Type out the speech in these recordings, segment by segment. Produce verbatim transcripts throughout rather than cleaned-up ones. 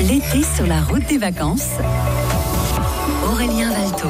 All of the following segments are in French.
L'été sur la route des vacances. Aurélien Valto.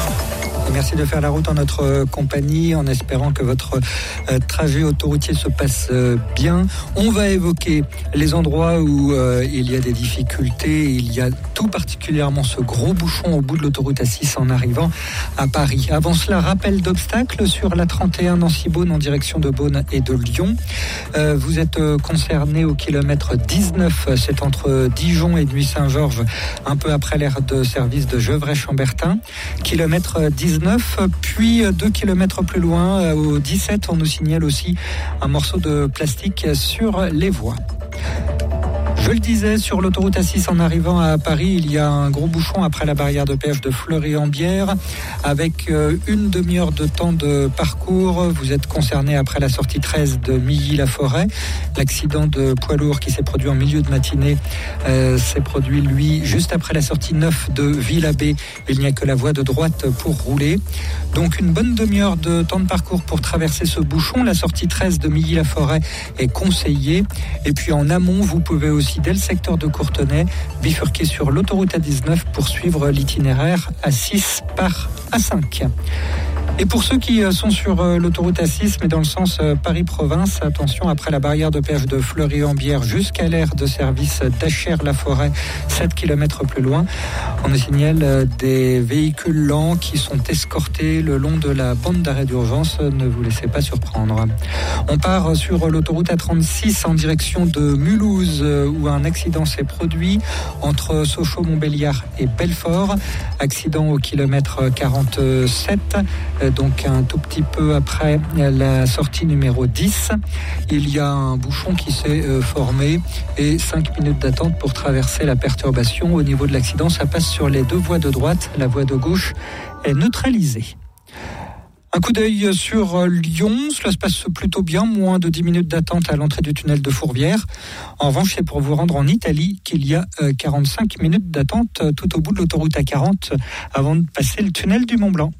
Merci de faire la route en notre compagnie, en espérant que votre euh, trajet autoroutier se passe euh, bien. On va évoquer les endroits où euh, il y a des difficultés. Il y a tout particulièrement ce gros bouchon au bout de l'autoroute A six en arrivant à Paris. Avant cela, rappel d'obstacles sur la trente et un Nancy-Beaune en direction de Beaune et de Lyon. Euh, vous êtes euh, concerné au kilomètre dix-neuf, c'est entre Dijon et Nuit-Saint-Georges, un peu après l'aire de service de Gevrey-Chambertin. Kilomètre dix-neuf. Puis deux kilomètres plus loin, au dix-sept, on nous signale aussi un morceau de plastique sur les voies. Je le disais, sur l'autoroute A six en arrivant à Paris, il y a un gros bouchon après la barrière de péage de Fleury-en-Bière avec une demi-heure de temps de parcours. Vous êtes concerné après la sortie treize de Milly-la-Forêt. L'accident de poids lourd qui s'est produit en milieu de matinée euh, s'est produit, lui, juste après la sortie neuf de Ville-Abbé. Il n'y a que la voie de droite pour rouler. Donc une bonne demi-heure de temps de parcours pour traverser ce bouchon. La sortie treize de Milly-la-Forêt est conseillée. Et puis en amont, vous pouvez aussi dès le secteur de Courtenay, bifurquer sur l'autoroute A dix-neuf pour suivre l'itinéraire A six par A cinq. Et pour ceux qui sont sur l'autoroute A six, mais dans le sens Paris-Province, attention, après la barrière de péage de Fleury-en-Bière jusqu'à l'aire de service d'Achères-la-Forêt, sept kilomètres plus loin, on nous signale des véhicules lents qui sont escortés le long de la bande d'arrêt d'urgence. Ne vous laissez pas surprendre. On part sur l'autoroute A trente-six en direction de Mulhouse, où un accident s'est produit entre Sochaux-Montbéliard et Belfort. Accident au kilomètre quarante-sept. Donc un tout petit peu après la sortie numéro dix, il y a un bouchon qui s'est formé et cinq minutes d'attente pour traverser la perturbation. Au niveau de l'accident, ça passe sur les deux voies de droite, la voie de gauche est neutralisée. Un coup d'œil sur Lyon, cela se passe plutôt bien, moins de dix minutes d'attente à l'entrée du tunnel de Fourvière. En revanche, c'est pour vous rendre en Italie qu'il y a quarante-cinq minutes d'attente tout au bout de l'autoroute A quarante avant de passer le tunnel du Mont-Blanc.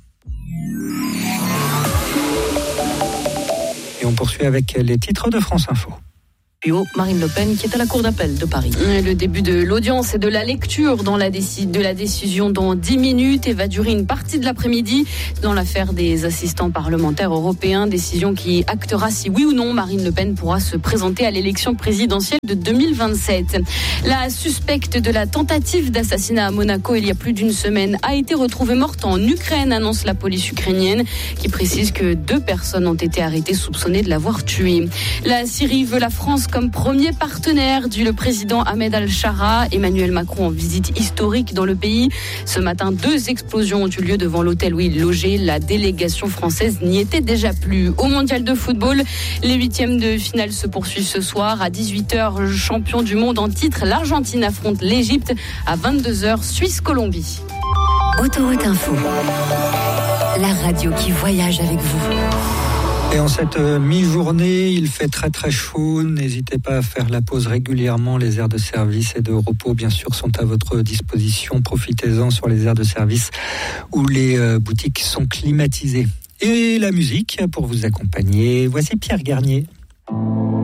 Et on poursuit avec les titres de France Info. Marine Le Pen qui est à la cour d'appel de Paris. Le début de l'audience et de la lecture dans la déci- de la décision dans dix minutes et va durer une partie de l'après-midi dans l'affaire des assistants parlementaires européens. Décision qui actera si oui ou non Marine Le Pen pourra se présenter à l'élection présidentielle de deux mille vingt-sept. La suspecte de la tentative d'assassinat à Monaco il y a plus d'une semaine a été retrouvée morte en Ukraine, annonce la police ukrainienne qui précise que deux personnes ont été arrêtées soupçonnées de l'avoir tuée. La Syrie veut la France comme premier partenaire, dit le président Ahmed Al-Shara. Emmanuel Macron en visite historique dans le pays. Ce matin, deux explosions ont eu lieu devant l'hôtel où il logeait. La délégation française n'y était déjà plus. Au mondial de football, les huitièmes de finale se poursuivent ce soir. À dix-huit heures, champion du monde en titre, l'Argentine affronte l'Égypte. À vingt-deux heures, Suisse-Colombie. Autoroute Info, la radio qui voyage avec vous. Et en cette mi-journée, il fait très très chaud. N'hésitez pas à faire la pause régulièrement. Les aires de service et de repos, bien sûr, sont à votre disposition. Profitez-en sur les aires de service où les boutiques sont climatisées. Et la musique pour vous accompagner. Voici Pierre Garnier.